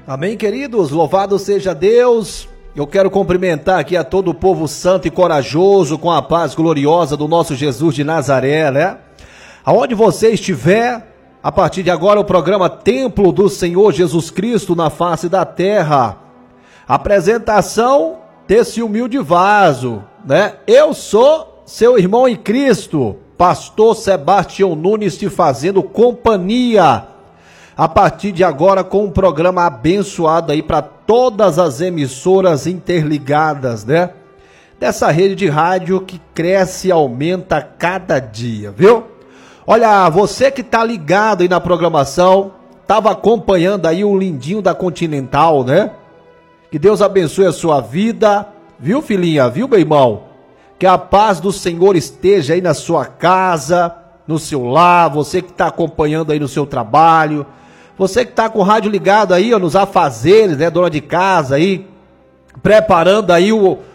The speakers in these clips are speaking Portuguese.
Amém, queridos? Louvado seja Deus. Eu quero cumprimentar aqui a todo o povo santo e corajoso com a paz gloriosa do nosso Jesus de Nazaré, né? Aonde você estiver, a partir de agora o programa Templo do Senhor Jesus Cristo na face da terra. Apresentação desse humilde vaso, né? Eu sou seu irmão em Cristo, pastor Sebastião Nunes, te fazendo companhia. A partir de agora com um programa abençoado aí para todas as emissoras interligadas, né? Dessa rede de rádio que cresce e aumenta cada dia, viu? Olha, você que tá ligado aí na programação, tava acompanhando aí o lindinho da Continental, né? Que Deus abençoe a sua vida, viu, filhinha? Viu, meu irmão? Que a paz do Senhor esteja aí na sua casa, no seu lar, você que tá acompanhando aí no seu trabalho, você que tá com o rádio ligado aí, ó, nos afazeres, né, dona de casa aí, preparando aí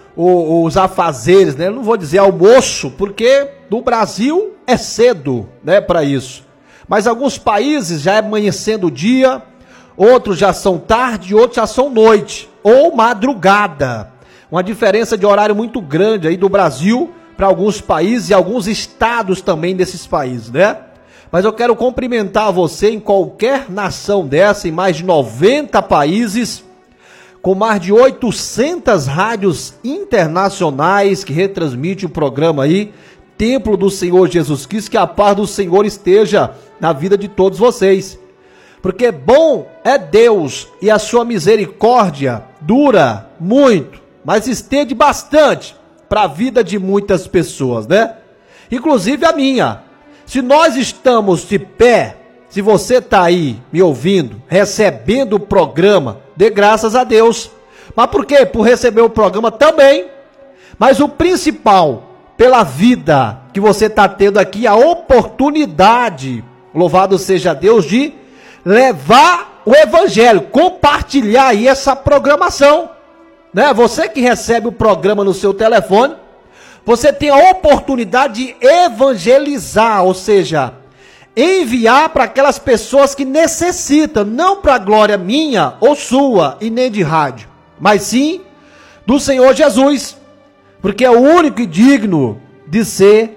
os afazeres, né? Não vou dizer almoço, porque no Brasil é cedo, né, para isso. Mas alguns países já é amanhecendo o dia, outros já são tarde, outros já são noite ou madrugada. Uma diferença de horário muito grande aí do Brasil para alguns países e alguns estados também desses países, né? Mas eu quero cumprimentar você em qualquer nação dessa, em mais de 90 países, com mais de 800 rádios internacionais que retransmitem o programa aí, Templo do Senhor Jesus Cristo, que a paz do Senhor esteja na vida de todos vocês. Porque bom é Deus e a sua misericórdia dura muito, mas estende bastante para a vida de muitas pessoas, né? Inclusive a minha. Se nós estamos de pé, se você está aí me ouvindo, recebendo o programa, dê graças a Deus. Mas por quê? Por receber o programa também. Mas o principal, pela vida que você está tendo aqui, a oportunidade, louvado seja Deus, de levar o evangelho, compartilhar aí essa programação, né? Você que recebe o programa no seu telefone, você tem a oportunidade de evangelizar, ou seja, enviar para aquelas pessoas que necessitam, não para a glória minha ou sua e nem de rádio, mas sim do Senhor Jesus, porque é o único e digno de ser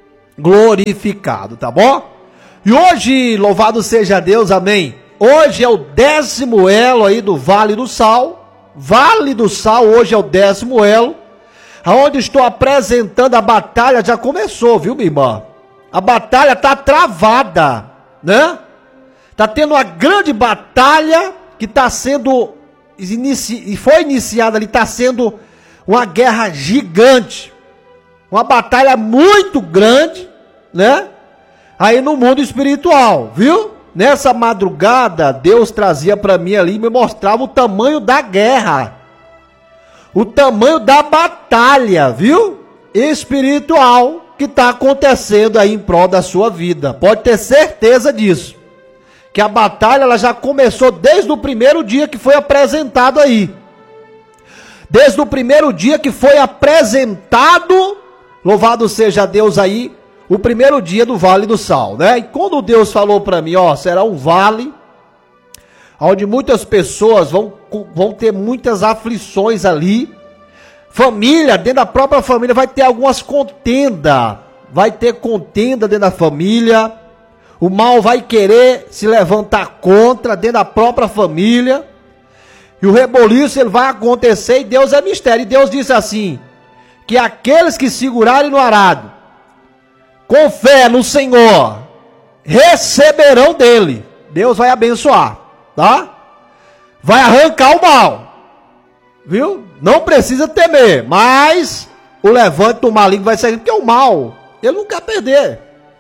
glorificado, tá bom? E hoje, louvado seja Deus, amém. Hoje é o 10º elo aí do Vale do Sal. Vale do Sal, hoje é o 10º elo. Aonde estou apresentando a batalha, já começou, viu, minha irmã? A batalha está travada, né? Está tendo uma grande batalha que está sendo, foi iniciada ali, está sendo uma guerra gigante. Uma batalha muito grande, né? Aí no mundo espiritual, viu? Nessa madrugada, Deus trazia para mim ali, me mostrava o tamanho da guerra. O tamanho da batalha, viu? Espiritual que está acontecendo aí em prol da sua vida. Pode ter certeza disso. Que a batalha ela já começou desde o primeiro dia que foi apresentado aí. Desde o primeiro dia que foi apresentado, louvado seja Deus aí, o primeiro dia do Vale do Sal, né? E quando Deus falou para mim, ó, será um vale onde muitas pessoas vão ter muitas aflições ali. Família, dentro da própria família, vai ter algumas contendas. Vai ter contenda dentro da família. O mal vai querer se levantar contra dentro da própria família. E o reboliço ele vai acontecer e Deus é mistério. E Deus disse assim, que aqueles que segurarem no arado, com fé no Senhor, receberão dele. Deus vai abençoar. Tá? Vai arrancar o mal, viu? Não precisa temer, mas o levante do maligno vai sair, porque o mal, ele não quer perder.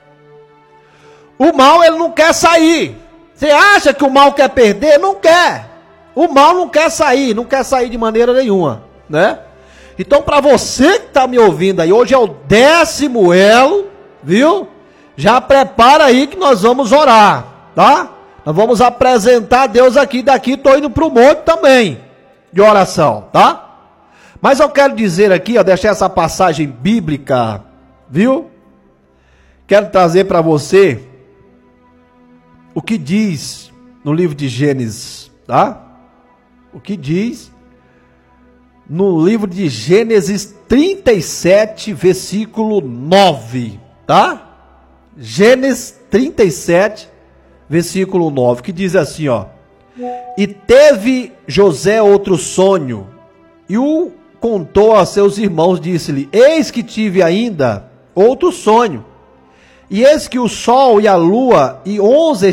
O mal, ele não quer sair. Você acha que o mal quer perder? Não quer. O mal não quer sair de maneira nenhuma, né? Então, para você que está me ouvindo aí, hoje é o 10º elo, viu? Já prepara aí que nós vamos orar, tá? Nós vamos apresentar a Deus aqui, daqui estou indo para o monte também, de oração, tá? Mas eu quero dizer aqui, ó, deixar essa passagem bíblica, viu? Quero trazer para você o que diz no livro de Gênesis, tá? o que diz no livro de Gênesis 37, versículo 9, tá? Gênesis 37, versículo 9, que diz assim, ó: E teve José outro sonho, e o contou a seus irmãos, disse-lhe: Eis que tive ainda outro sonho, e eis que o sol e a lua e 11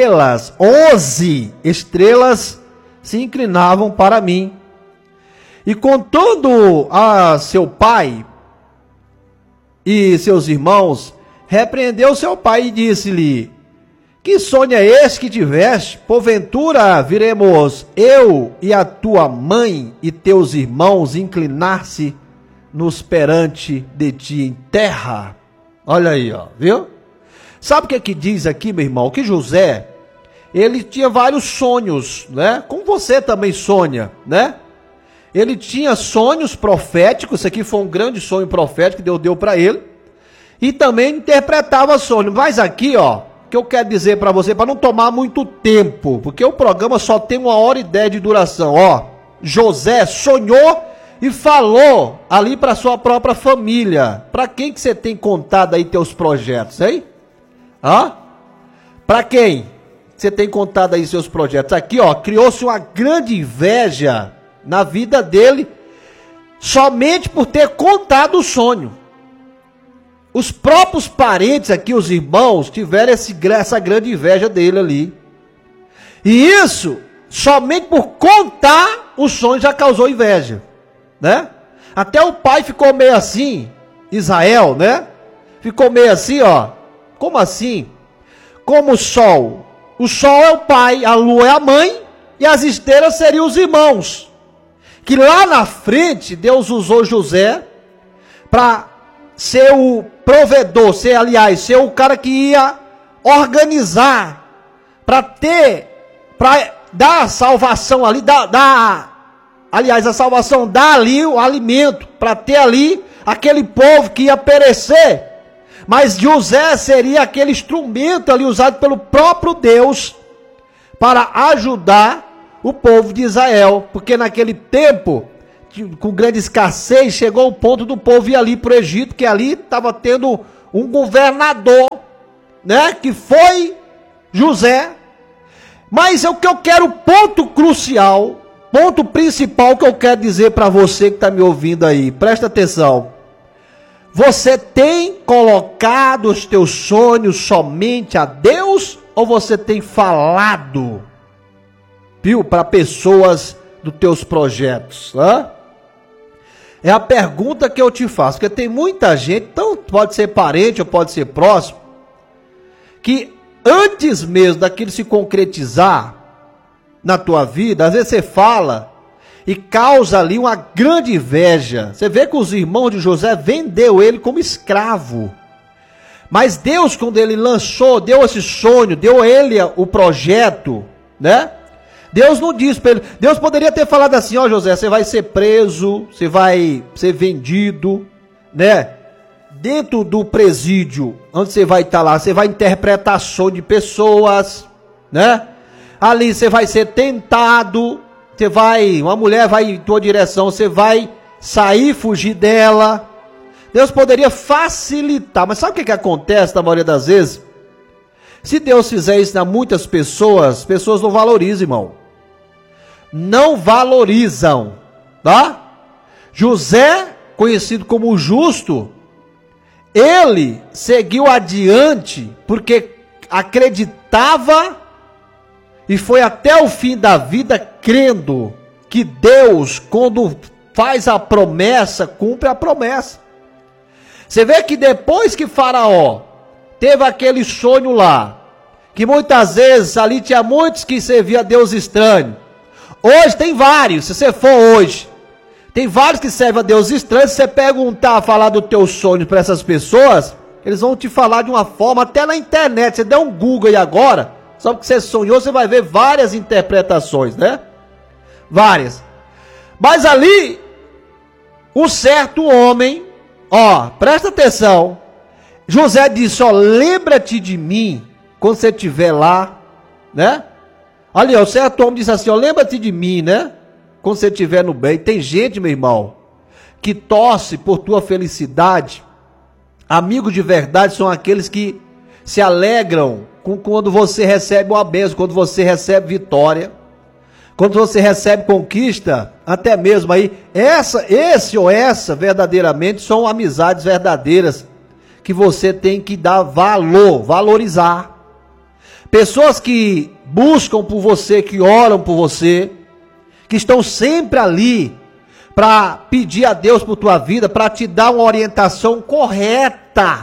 estrelas se inclinavam para mim. E contando a seu pai e seus irmãos, repreendeu seu pai e disse-lhe: Que sonho é esse que tiveste? Porventura viremos eu e a tua mãe e teus irmãos inclinar-se-nos perante de ti em terra? Olha aí, ó, viu? Sabe o que diz aqui, meu irmão? Que José, ele tinha vários sonhos, né? Como você também sonha, né? Ele tinha sonhos proféticos. Isso aqui foi um grande sonho profético que Deus deu para ele. E também interpretava sonhos. Mas aqui, ó, que eu quero dizer para você, para não tomar muito tempo, porque o programa só tem 1h10 de duração, ó. José sonhou e falou ali para sua própria família. Para quem que você tem contado aí teus projetos, hein? Hã? Para quem você tem contado aí seus projetos? Aqui, ó, criou-se uma grande inveja na vida dele, somente por ter contado o sonho. Os próprios parentes aqui, os irmãos, tiveram essa grande inveja dele ali. E isso, somente por contar o sonho, já causou inveja, né? Até o pai ficou meio assim, Israel, né? Ficou meio assim, ó. Como assim? Como o sol é o pai, a lua é a mãe, e as estrelas seriam os irmãos. Que lá na frente, Deus usou José para ser o provedor, ser o cara que ia organizar, para dar a salvação ali, a salvação dá ali o alimento, para ter ali aquele povo que ia perecer. Mas José seria aquele instrumento ali usado pelo próprio Deus para ajudar o povo de Israel, porque naquele tempo, com grande escassez, chegou o ponto do povo ir ali para o Egito, que ali estava tendo um governador, né, que foi José. Mas o que eu quero, ponto crucial, ponto principal que eu quero dizer para você que está me ouvindo aí, presta atenção. Você tem colocado os teus sonhos somente a Deus, ou você tem falado, viu, para pessoas dos teus projetos? É a pergunta que eu te faço, porque tem muita gente, então pode ser parente ou pode ser próximo, que antes mesmo daquilo se concretizar na tua vida, às vezes você fala e causa ali uma grande inveja. Você vê que os irmãos de José vendeu ele como escravo. Mas Deus, quando ele lançou, deu esse sonho, deu a ele o projeto, né? Deus não disse para ele. Deus poderia ter falado assim: ó, José, você vai ser preso, você vai ser vendido, né? Dentro do presídio, onde você vai estar lá, você vai interpretar sonho de pessoas, né? Ali você vai ser tentado, uma mulher vai em tua direção, você vai sair, fugir dela. Deus poderia facilitar, mas sabe o que acontece na maioria das vezes? Se Deus fizer isso a muitas pessoas, pessoas não valorizam, irmão. Não valorizam, tá? José, conhecido como justo, ele seguiu adiante porque acreditava e foi até o fim da vida crendo que Deus, quando faz a promessa, cumpre a promessa. Você vê que depois que Faraó teve aquele sonho lá, que muitas vezes ali tinha muitos que serviam a Deus estranho. Hoje tem vários, se você for hoje, tem vários que servem a Deus estranho. Se você perguntar, falar do teu sonho para essas pessoas, eles vão te falar de uma forma, até na internet, você der um Google aí agora, só porque você sonhou, você vai ver várias interpretações, né? Várias. Mas ali, um certo homem, ó, presta atenção, José disse, ó, lembra-te de mim, quando você estiver lá, né? Ali, ó, o certo homem disse assim, ó, lembra-te de mim, né? quando você estiver no bem. Tem gente, meu irmão, que torce por tua felicidade. Amigos de verdade são aqueles que se alegram quando você recebe uma bênção, quando você recebe vitória, quando você recebe conquista, até mesmo aí, esse ou essa verdadeiramente são amizades verdadeiras que você tem que dar valor, valorizar. Pessoas que buscam por você, que oram por você, que estão sempre ali para pedir a Deus por tua vida, para te dar uma orientação correta,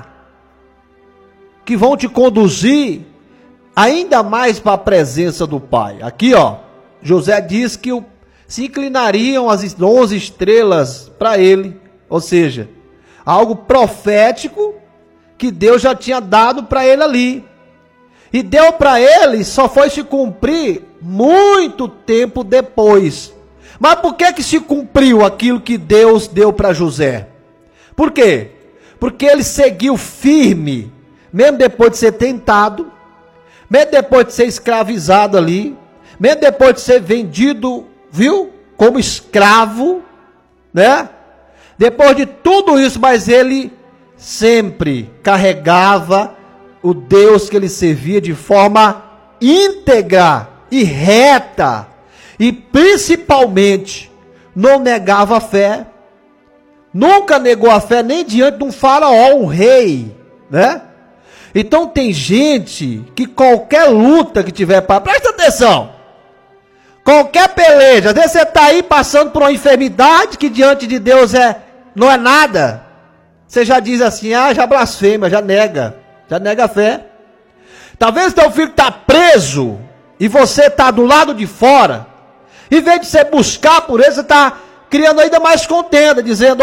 que vão te conduzir ainda mais para a presença do Pai. Aqui, ó, José diz que se inclinariam as 11 estrelas para ele, ou seja, algo profético que Deus já tinha dado para ele ali. E deu para ele, só foi se cumprir muito tempo depois. Mas por que se cumpriu aquilo que Deus deu para José? Por quê? Porque ele seguiu firme, mesmo depois de ser tentado, mesmo depois de ser escravizado ali, mesmo depois de ser vendido, viu? Como escravo, né? Depois de tudo isso, mas ele sempre carregava o Deus que ele servia de forma íntegra e reta. E principalmente, não negava a fé. Nunca negou a fé nem diante de um faraó, um rei, né? Então tem gente que qualquer luta que tiver para... Presta atenção! Qualquer peleja, às vezes você está aí passando por uma enfermidade que diante de Deus não é nada. Você já diz assim, já blasfema, já nega a fé. Talvez teu filho está preso e você está do lado de fora. Em vez de você buscar por ele, você está criando ainda mais contenda, dizendo,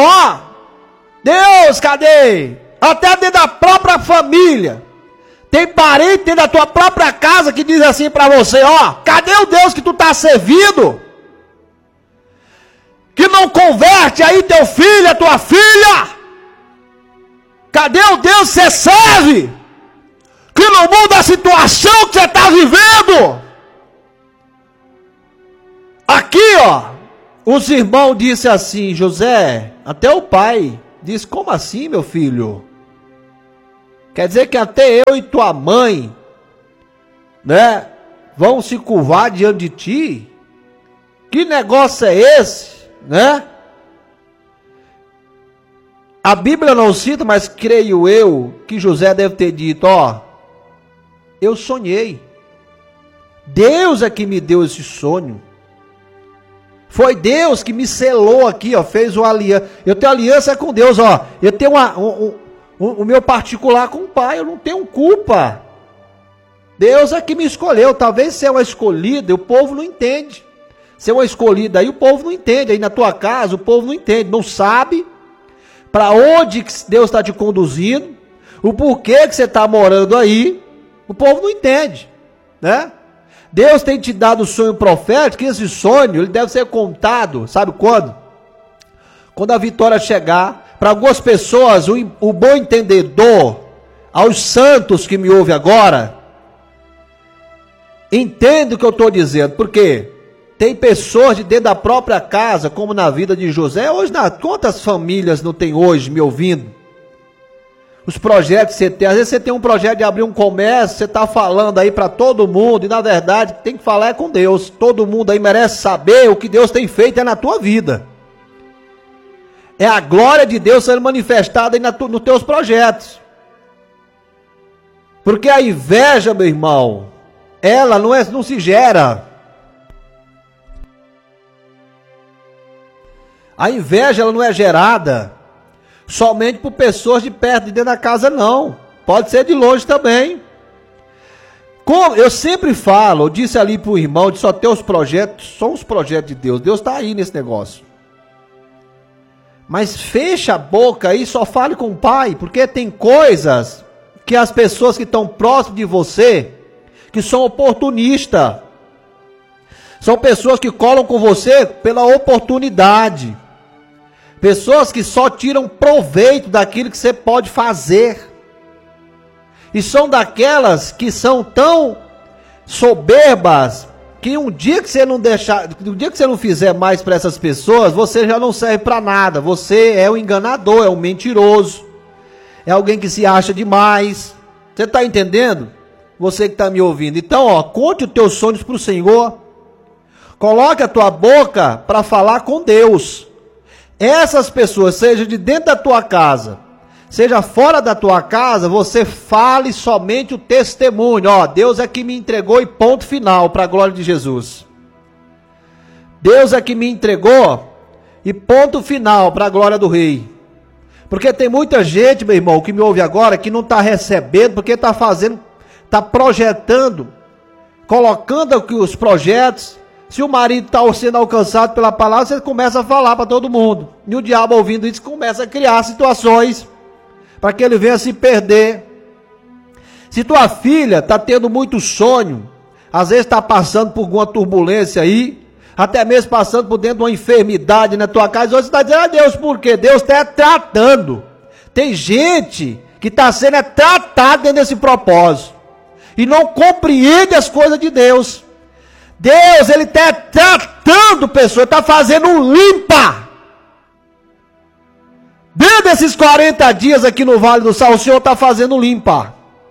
Deus, cadê? Até dentro da própria família. Tem parente dentro da tua própria casa que diz assim para você, cadê o Deus que tu está servindo? Que não converte aí teu filho, a tua filha? Cadê o Deus que você serve? Que não muda a situação que você está vivendo? Aqui, os irmãos disseram assim, José, até o pai disse, como assim, meu filho? Quer dizer que até eu e tua mãe, né, vão se curvar diante de ti? Que negócio é esse, né? A Bíblia não cita, mas creio eu que José deve ter dito, eu sonhei. Deus é que me deu esse sonho. Foi Deus que me selou aqui, fez uma aliança. Eu tenho aliança com Deus, eu tenho o meu particular com o Pai, eu não tenho culpa. Deus é que me escolheu. Talvez ser uma escolhida, o povo não entende. Ser uma escolhida aí, o povo não entende. Aí na tua casa, o povo não entende, não sabe para onde que Deus está te conduzindo, o porquê que você está morando aí, o povo não entende, né? Deus tem te dado o sonho profético, e esse sonho, ele deve ser contado, sabe quando? Quando a vitória chegar. Para algumas pessoas, o bom entendedor, aos santos que me ouvem agora, entende o que eu estou dizendo, porque tem pessoas de dentro da própria casa, como na vida de José, hoje, quantas famílias não tem hoje me ouvindo? Os projetos que você tem, às vezes você tem um projeto de abrir um comércio, você está falando aí para todo mundo, e na verdade tem que falar com Deus. Todo mundo aí merece saber o que Deus tem feito na tua vida. É a glória de Deus sendo manifestada aí nos teus projetos. Porque a inveja, meu irmão, ela não se gera. A inveja, ela não é gerada somente por pessoas de perto, de dentro da casa, não. Pode ser de longe também. Como eu sempre falo, eu disse ali para o irmão, de só ter os projetos, são os projetos de Deus. Deus está aí nesse negócio. Mas fecha a boca aí, só fale com o Pai, porque tem coisas que as pessoas que estão próximas de você, que são oportunistas. São pessoas que colam com você pela oportunidade. Pessoas que só tiram proveito daquilo que você pode fazer. E são daquelas que são tão soberbas, que um dia que você não deixar, um dia que você não fizer mais para essas pessoas, você já não serve para nada. Você é um enganador, é um mentiroso, é alguém que se acha demais. Você está entendendo? Você que está me ouvindo. Então, ó, conte os teus sonhos para o Senhor. Coloque a tua boca para falar com Deus. Essas pessoas, seja de dentro da tua casa, seja fora da tua casa, você fale somente o testemunho. Ó, Deus é que me entregou e ponto final, para a glória de Jesus. Deus é que me entregou e ponto final, para a glória do Rei. Porque tem muita gente, meu irmão, que me ouve agora, que não está recebendo, porque está fazendo, está projetando, colocando aqui os projetos. Se o marido está sendo alcançado pela palavra, você começa a falar para todo mundo. E o diabo, ouvindo isso, começa a criar situações para que ele venha se perder. Se tua filha está tendo muito sonho, às vezes está passando por alguma turbulência aí, até mesmo passando por dentro de uma enfermidade na tua casa, hoje você está dizendo, ah, Deus, por quê? Deus está tratando. Tem gente que está sendo tratada dentro desse propósito e não compreende as coisas de Deus. Deus, ele está tratando pessoas, está fazendo um limpa. Dentro desses 40 dias aqui no Vale do Sal, o Senhor está fazendo limpa.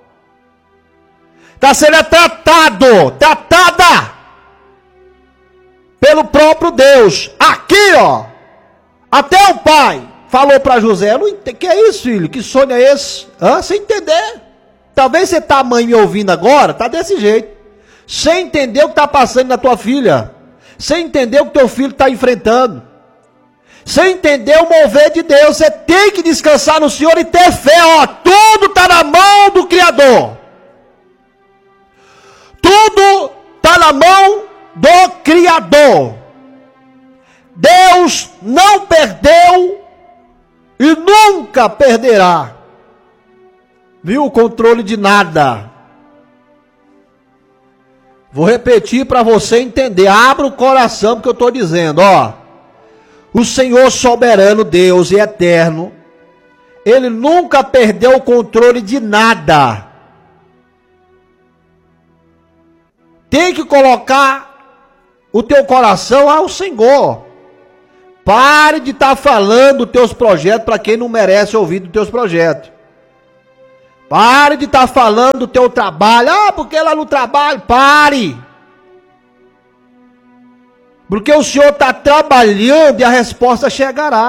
Está sendo tratada pelo próprio Deus. Aqui, ó, até o pai falou para José, não entendo, que é isso, filho? Que sonho é esse? Sem entender. Talvez você tá, mãe, me ouvindo agora, tá desse jeito. Sem entender o que está passando na tua filha. Sem entender o que teu filho está enfrentando. Sem entender o mover de Deus. Você tem que descansar no Senhor e ter fé. Ó, tudo está na mão do Criador. Tudo está na mão do Criador. Deus não perdeu e nunca perderá, viu, o controle de nada. Vou repetir para você entender. Abra o coração porque eu estou dizendo, ó. O Senhor soberano, Deus e eterno, Ele nunca perdeu o controle de nada. Tem que colocar o teu coração ao Senhor. Pare de estar falando dos teus projetos para quem não merece ouvir dos teus projetos. Pare de estar falando do teu trabalho. Ah, porque lá no trabalho. Pare. Porque o Senhor está trabalhando e a resposta chegará.